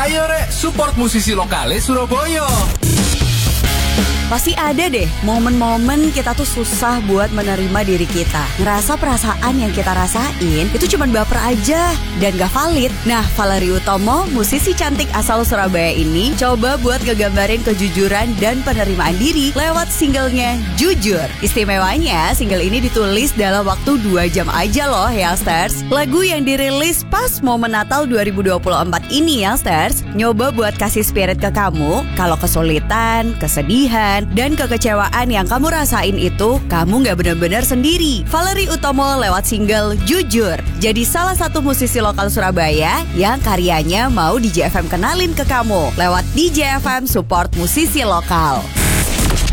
Ayo rek, support musisi lokale Surabaya. Pasti ada deh momen-momen kita tuh susah buat menerima diri kita. Ngerasa perasaan yang kita rasain itu cuma baper aja dan gak valid. Nah, Valerie Utomo, musisi cantik asal Surabaya ini coba buat ngegambarin kejujuran dan penerimaan diri lewat singlenya Jujur. Istimewanya, single ini ditulis dalam waktu 2 jam aja loh Youngsters. Lagu yang dirilis pas momen Natal 2024 ini Youngsters, nyoba buat kasih spirit ke kamu kalau kesulitan, kesedihan, dan kekecewaan yang kamu rasain itu kamu gak benar-benar sendiri. Valerie Utomo lewat single Jujur jadi salah satu musisi lokal Surabaya yang karyanya mau DJ FM kenalin ke kamu lewat DJ FM support musisi lokal.